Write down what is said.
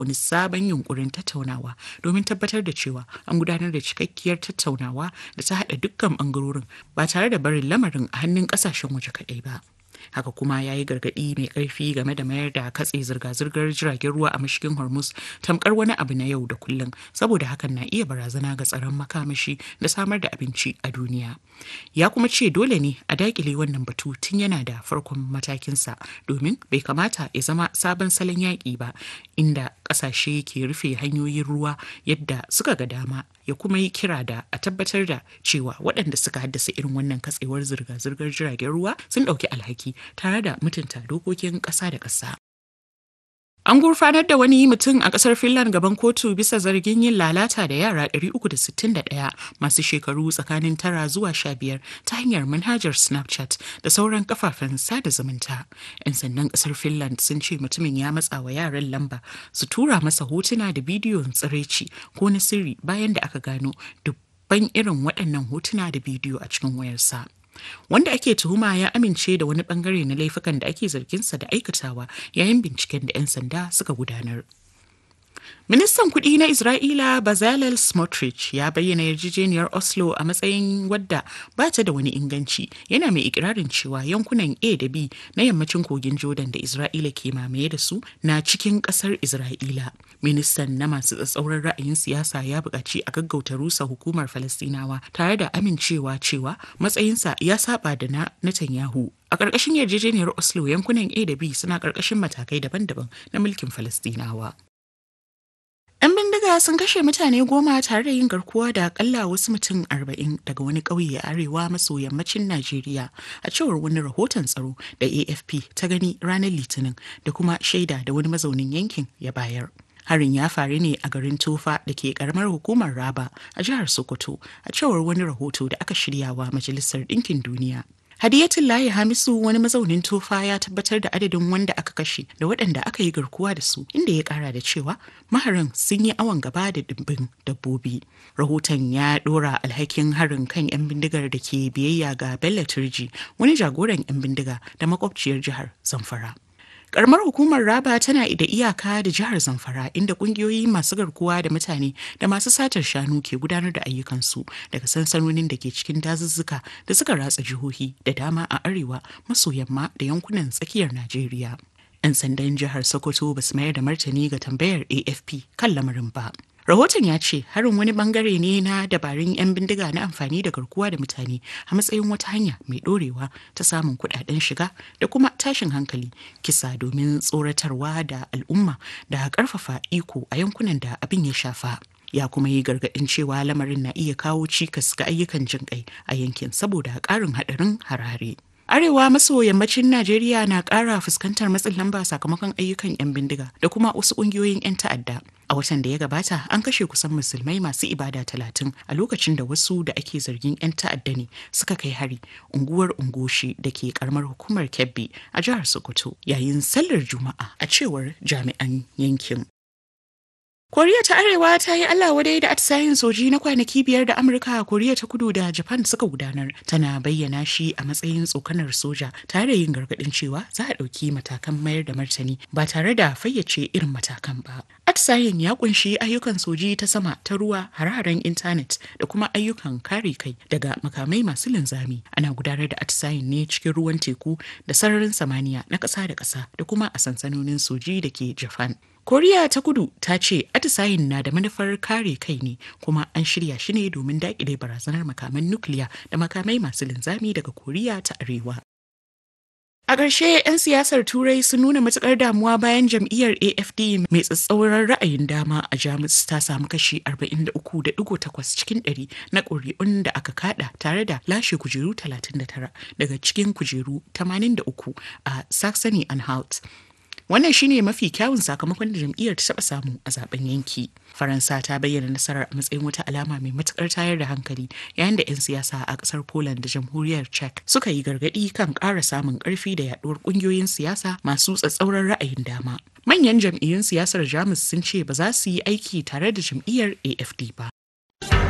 wani sabon yunkurin tattaunawa domin tabbatar da cewa an gudanar da cikakkiyar tattaunawa da ta haɗa dukkan ɓangarorin ba tare da barin lamarin a hannun ƙasashen waje kaɗai ba. Haka kuma ya yi gargaɗi mai ƙarfi game da mayar da katse zirga-zirgar jiragen ruwa a mashigin Hormuz tamkar wani abu na yau da kullum, saboda hakan na iya barazana ga tsaron makamashi da samar da abinci a duniya. Ya kuma ce dole ne a daƙile wannan batu tun yana da farkon matakinsa, domin bai kamata ya zama sabon salon yaƙi ba, inda ƙasashe ke rufe hanyoyin ruwa yadda suka ga dama. Ya kuma yi kira da a tabbatar da cewa waɗanda suka haddasa irin wannan katsewar zirga-zirgar jiragen ruwa sun ɗauki alhaki tare da mutunta dokokin ƙasa da ƙasa. An gurfanar da wani mutum a ƙasar Finland gaban kotu bisa zargin yin lalata da yara 361 masu shekaru tsakanin 9 zuwa 15 ta hanyar manhajar Snapchat da sauran kafafen sada zumunta. 'Yan sandan ƙasar Finland sun ce mutumin ya matsa wa yaran lamba su tura masa hotuna da bidiyon tsiraici ko na sirri bayan da aka gano dubban irin waɗannan hotuna da bidiyo a cikin wayarsa. Wanda ake tuhuma ya amince da wani bangare na laifukan da ake zarginsa da aikatawa yayin binciken da 'yan sanda suka gudanar. Ministan kuɗi na Isra'ila Bezalel Smotrich ya bayyana yarjejeniyar Oslo a matsayin wadda ba ta da wani inganci, yana mai ikirarin cewa yankunan A da B na yammacin kogin Jordan da Isra'ila ke mamaye da su na cikin ƙasar Isra'ila. Ministan na masu tsatsauran ra'ayin siyasa ya buƙaci a gaggauta rusa hukumar Falastinawa tare da amincewa cewa matsayinsa ya saba da na Netanyahu. A ƙarƙashin yarjejeniyar Oslo, yankunan A da B suna ƙarƙashin matakai daban-daban na mulkin Falastinawa. 'Yan bindiga sun kashe mutane 10 tare da yin garkuwa da akalla wasu mutum 40 daga wani ƙauye a arewa maso yammacin Najeriya, a cewar wani rahoton tsaro da AFP ta gani ranar Litinin da kuma shaida da wani mazaunin yankin ya bayar. Harin ya faru ne a garin Tofa da ke karamar hukumar Raba a jihar Sokoto, a cewar wani rahoto da aka shiryawa Majalisar Ɗinkin Duniya. Hadiyatullahi Hamisu, wani mazaunin Tofa, ya tabbatar da adadin wanda aka kashe da waɗanda aka yi garkuwa da su, inda ya ƙara da cewa maharan sun yi awon gaba da dimbin dabbobi. Rahoton ya ɗora alhakin harin kan 'yan bindigar da ke biyayya ga Bello Turji, wani jagoran 'yan bindiga da makwabciyar jihar Zamfara. Karamar hukumar Raba tana da iyaka da jihar Zamfara, inda kungiyoyi masu garkuwa da mutane da masu satar shanu ke gudanar da ayyukansu daga sansanonin da ke cikin dazuzzuka da suka ratsa jihohi da dama a arewa maso yamma da yankunan tsakiyar Najeriya. 'Yan sandan jihar Sokoto ba su mayar da martani ga tambayar AFP kan lamarin ba. Rahoton ya ce harin wani bangare ne na dabarun 'yan bindiga na amfani da garkuwa da mutane a matsayin wata hanya mai dorewa ta samun kudaden shiga da kuma tashin hankali, kisa domin tsoratarwa da al'umma da karfafa iko a yankunan da abin ya shafa. Ya kuma yi gargaɗin cewa lamarin na iya kawo cikas ga ayyukan jinƙai a yankin saboda ƙarin haɗarin harare. Arewa maso yammacin Najeriya na ƙara fuskantar matsin lamba sakamakon ayyukan 'yan bindiga da kuma wasu ƙungiyoyin 'yan ta'adda. A watan da ya gabata an kashe kusan musulmai masu ibada 30 a lokacin da wasu da ake zargin 'yan ta'adda ne suka kai hari unguwar Ungoshi da ke karamar hukumar Kebbi a jihar Sokoto yayin sallar Juma'a, a cewar jami'an yankin. Koriya ta Arewa ta yi Allah wadai da atisayen soji na kwanaki 5 da Amurka, Koriya ta Kudu da Japan suka gudanar, tana bayyana shi a matsayin tsokanar soja tare da yin gargaɗin cewa za a ɗauki matakan mayar da martani ba tare da fayyace irin matakan ba. Atisayen ya kunshi ayyukan soji ta sama, ta ruwa, hare-haren intanet da kuma ayyukan kare kai daga makamai masu linzami. Ana gudanar da atisayen ne cikin ruwan teku da sararin samaniya na ƙasa da ƙasa da kuma a sansanonin soji da ke Japan. Koriya ta Kudu ta ce atisayin na da manufar kare kai ne kuma an shirya shi ne domin daƙile barazanar makaman nukiliya da makamai masu linzami daga Koriya ta Arewa. A ƙarshe, 'yan siyasar Turai sun nuna matuƙar damuwa bayan jam'iyyar AfD mai tsatsauran ra'ayin dama a Jamus ta samu kashi 43.8 cikin 100 na ƙuri'un da aka kada, tare da lashe kujeru 39 daga cikin kujeru 83 a Saxony-Anhalt. Wannan shine mafi kyawun sakamakon da jam'iyyar ta taɓa samu a zaben yanki. Faransa ta bayyana nasarar a matsayin wata alama mai matukar tayar da hankali, yayin da 'yan siyasa a ƙasar Poland da jamhuriyar Czech suka yi gargaɗi kan ƙara samun ƙarfi da yaɗuwar ƙungiyoyin siyasa masu tsatsauran ra'ayin dama. Manyan jam'iyyun siyasar Jamus sun ce ba za su yi aiki tare da jam'iyyar AfD ba.